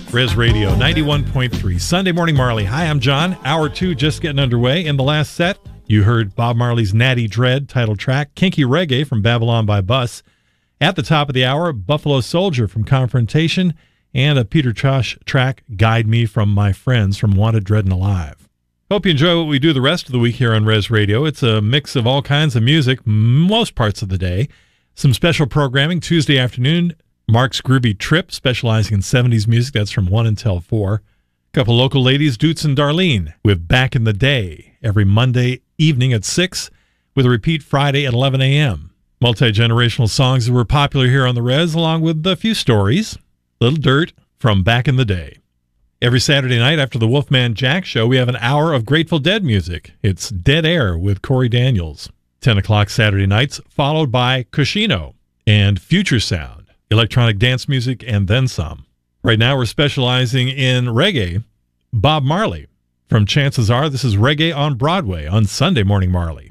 Res Radio 91.3, Sunday Morning Marley. Hi, I'm John. Hour 2 just getting underway. In the last set, you heard Bob Marley's Natty Dread title track, Kinky Reggae from Babylon by Bus. At the top of the hour, Buffalo Soldier from Confrontation, and a Peter Tosh track, Guide Me from My Friends from Wanted, Dread, and Alive. Hope you enjoy what we do the rest of the week here on Res Radio. It's a mix of all kinds of music, most parts of the day. Some special programming Tuesday afternoon, Mark's Groovy Trip, specializing in 70s music. That's from 1 until 4. A couple local ladies, Doots and Darlene, with Back in the Day, every Monday evening at 6, with a repeat Friday at 11 a.m. Multi-generational songs that were popular here on the Res, along with a few stories, little dirt from back in the day. Every Saturday night after the Wolfman Jack show, we have an hour of Grateful Dead music. It's Dead Air with Corey Daniels. 10 o'clock Saturday nights, followed by Cushino and Future Sound. Electronic dance music, and then some. Right now, we're specializing in reggae. Bob Marley. From Chances Are, this is Reggae on Broadway on Sunday Morning Marley.